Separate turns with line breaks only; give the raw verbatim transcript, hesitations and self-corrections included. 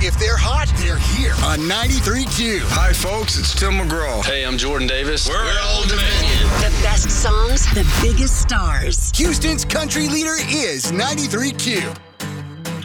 If they're hot, they're here on ninety-three point two.
Hi, folks. It's Tim McGraw.
Hey, I'm Jordan Davis.
We're, We're Old Dominion.
The best songs, the biggest stars.
Houston's country leader is ninety-three point two.